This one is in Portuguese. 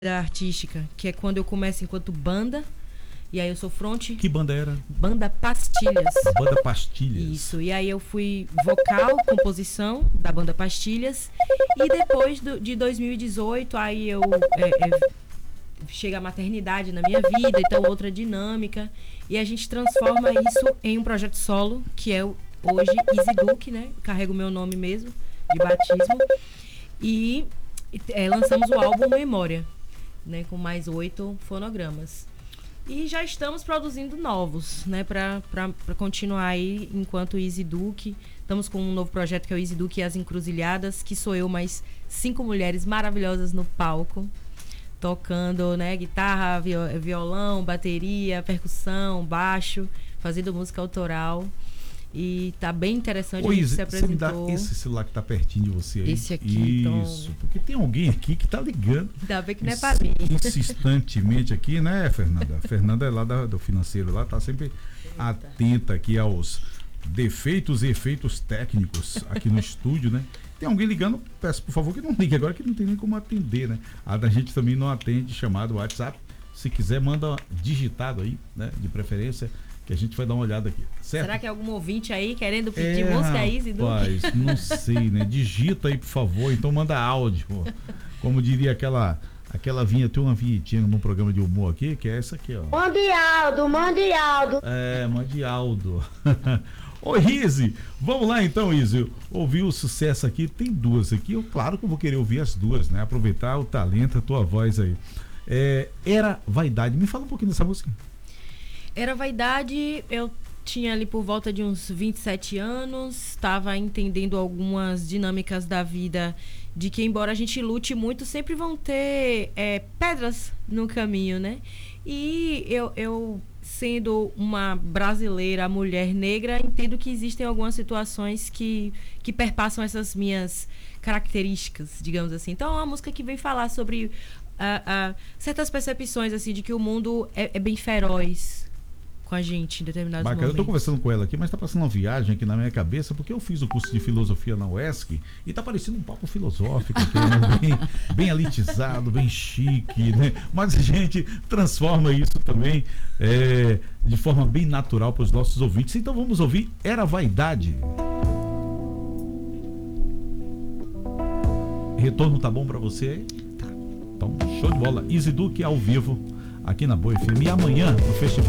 artística, que é quando eu começo enquanto banda, e aí eu sou front. Que banda era? Banda Pastilhas. Banda Pastilhas. Isso, e aí eu fui vocal, composição da banda Pastilhas, e depois de 2018, aí eu chega a maternidade na minha vida, então outra dinâmica, e a gente transforma isso em um projeto solo, que é hoje Easy Duke, né? Carrego o meu nome mesmo, de batismo, e lançamos o álbum Memória, né, com mais 8 fonogramas. E já estamos produzindo novos, né, para continuar aí enquanto Easy Duke. Estamos com um novo projeto que é o Easy Duke e as Encruzilhadas, que sou eu mais 5 mulheres maravilhosas no palco, tocando, né, guitarra, violão, bateria, percussão, baixo, fazendo música autoral. E tá bem interessante. Ô, a gente se apresentou. Você me dá esse celular que tá pertinho de você aí? Esse aqui. Isso, então... porque tem alguém aqui que tá ligando. Ainda bem que não é pra mim. Insistentemente aqui, né, Fernanda? A Fernanda é lá do financeiro, lá tá sempre atenta aqui aos defeitos e efeitos técnicos aqui no estúdio, né? Tem alguém ligando, peço por favor que não ligue agora, que não tem nem como atender, né? A da gente também não atende chamado WhatsApp. Se quiser, manda digitado aí, né? De preferência, que a gente vai dar uma olhada aqui, certo? Será que é algum ouvinte aí querendo pedir música Easy Duke? Rapaz, não sei, né? Digita aí, por favor, então manda áudio. Como diria aquela vinheta, tem uma vinhetinha num programa de humor aqui, que é essa aqui, ó. Mande Aldo. É, mande Aldo. Ô, Izzy, vamos lá então, Izzy. Ouvir o sucesso aqui, tem duas aqui. Claro que eu vou querer ouvir as duas, né? Aproveitar o talento, a tua voz aí. Era Vaidade. Me fala um pouquinho dessa música. Era Vaidade, eu tinha ali por volta de uns 27 anos, estava entendendo algumas dinâmicas da vida, de que embora a gente lute muito, sempre vão ter pedras no caminho, né? E eu, sendo uma brasileira, mulher negra, entendo que existem algumas situações que perpassam essas minhas características, digamos assim. Então é uma música que vem falar sobre certas percepções, assim, de que o mundo é bem feroz com a gente em determinados momentos. Eu tô conversando com ela aqui, mas tá passando uma viagem aqui na minha cabeça, porque eu fiz o curso de filosofia na UESC e tá parecendo um papo filosófico aqui, né? bem elitizado, bem chique, né? Mas a gente transforma isso também de forma bem natural para os nossos ouvintes. Então vamos ouvir Era Vaidade. Retorno tá bom para você aí? Tá. Então, show de bola. Easy Duke ao vivo aqui na Boa FM. E amanhã, no Festival